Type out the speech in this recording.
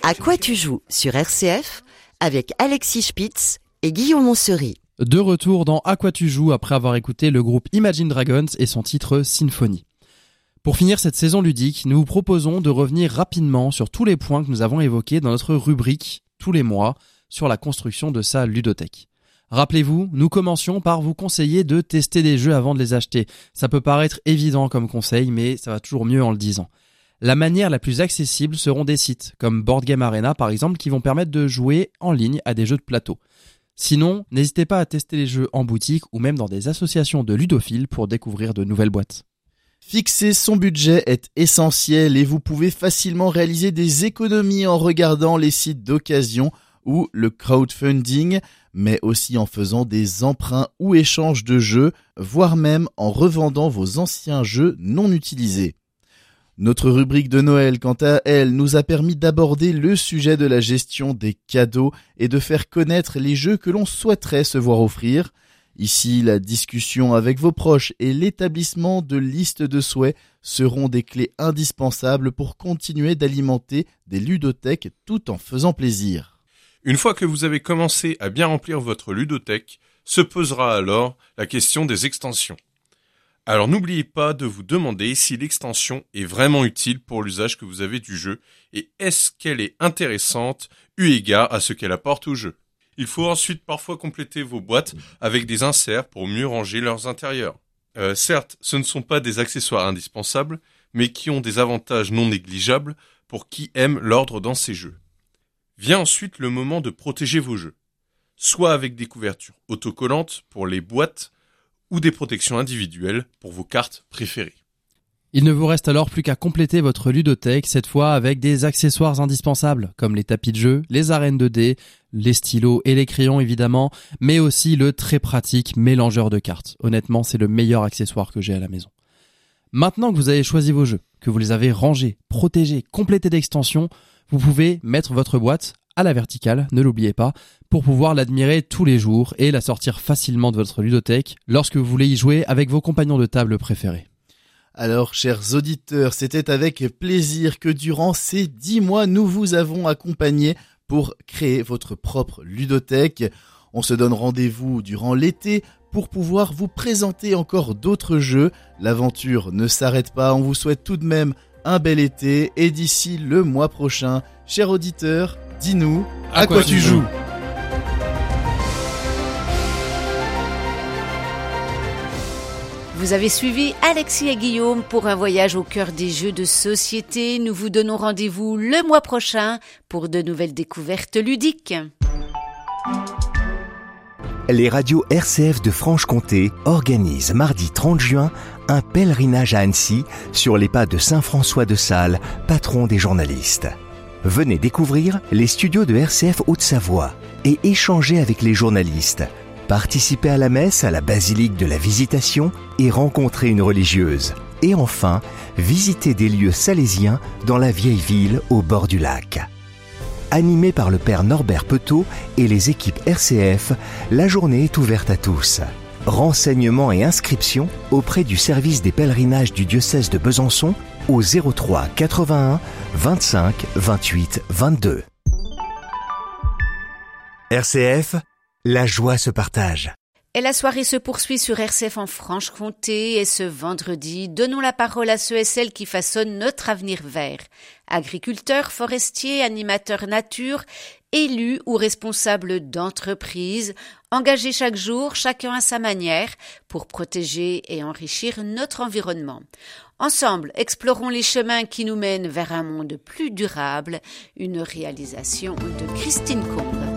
À quoi tu joues sur RCF avec Alexis Spitz et Guillaume Moncerie. De retour dans À quoi tu joues après avoir écouté le groupe Imagine Dragons et son titre Symphonie. Pour finir cette saison ludique, nous vous proposons de revenir rapidement sur tous les points que nous avons évoqués dans notre rubrique tous les mois sur la construction de sa ludothèque. Rappelez-vous, nous commencions par vous conseiller de tester des jeux avant de les acheter. Ça peut paraître évident comme conseil, mais ça va toujours mieux en le disant. La manière la plus accessible seront des sites, comme Board Game Arena par exemple, qui vont permettre de jouer en ligne à des jeux de plateau. Sinon, n'hésitez pas à tester les jeux en boutique ou même dans des associations de ludophiles pour découvrir de nouvelles boîtes. Fixer son budget est essentiel et vous pouvez facilement réaliser des économies en regardant les sites d'occasion ou le crowdfunding, mais aussi en faisant des emprunts ou échanges de jeux, voire même en revendant vos anciens jeux non utilisés. Notre rubrique de Noël, quant à elle, nous a permis d'aborder le sujet de la gestion des cadeaux et de faire connaître les jeux que l'on souhaiterait se voir offrir. Ici, la discussion avec vos proches et l'établissement de listes de souhaits seront des clés indispensables pour continuer d'alimenter des ludothèques tout en faisant plaisir. Une fois que vous avez commencé à bien remplir votre ludothèque, se posera alors la question des extensions. Alors n'oubliez pas de vous demander si l'extension est vraiment utile pour l'usage que vous avez du jeu et est-ce qu'elle est intéressante eu égard à ce qu'elle apporte au jeu. Il faut ensuite parfois compléter vos boîtes avec des inserts pour mieux ranger leurs intérieurs. Certes, ce ne sont pas des accessoires indispensables, mais qui ont des avantages non négligeables pour qui aime l'ordre dans ces jeux. Vient ensuite le moment de protéger vos jeux, soit avec des couvertures autocollantes pour les boîtes ou des protections individuelles pour vos cartes préférées. Il ne vous reste alors plus qu'à compléter votre ludothèque, cette fois avec des accessoires indispensables, comme les tapis de jeu, les arènes de dés, les stylos et les crayons évidemment, mais aussi le très pratique mélangeur de cartes. Honnêtement, c'est le meilleur accessoire que j'ai à la maison. Maintenant que vous avez choisi vos jeux, que vous les avez rangés, protégés, complétés d'extensions, vous pouvez mettre votre boîte à la verticale, ne l'oubliez pas, pour pouvoir l'admirer tous les jours et la sortir facilement de votre ludothèque lorsque vous voulez y jouer avec vos compagnons de table préférés. Alors, chers auditeurs, c'était avec plaisir que durant ces 10 mois, nous vous avons accompagnés pour créer votre propre ludothèque. On se donne rendez-vous durant l'été pour pouvoir vous présenter encore d'autres jeux. L'aventure ne s'arrête pas, on vous souhaite tout de même un bel été et d'ici le mois prochain, chers auditeurs, dis-nous à quoi tu joues. Vous avez suivi Alexis et Guillaume pour un voyage au cœur des jeux de société. Nous vous donnons rendez-vous le mois prochain pour de nouvelles découvertes ludiques. Les radios RCF de Franche-Comté organisent mardi 30 juin un pèlerinage à Annecy sur les pas de Saint François de Sales, patron des journalistes. Venez découvrir les studios de RCF Haute-Savoie et échanger avec les journalistes. Participez à la messe à la basilique de la Visitation et rencontrer une religieuse. Et enfin, visiter des lieux salésiens dans la vieille ville au bord du lac. Animé par le père Norbert Petot et les équipes RCF, la journée est ouverte à tous. Renseignements et inscriptions auprès du service des pèlerinages du diocèse de Besançon au 03 81 25 28 22. RCF, la joie se partage. Et la soirée se poursuit sur RCF en Franche-Comté et ce vendredi, donnons la parole à ceux et celles qui façonnent notre avenir vert. Agriculteurs, forestiers, animateurs nature, élus ou responsables d'entreprises, engagés chaque jour, chacun à sa manière, pour protéger et enrichir notre environnement. Ensemble, explorons les chemins qui nous mènent vers un monde plus durable, une réalisation de Christine Combe.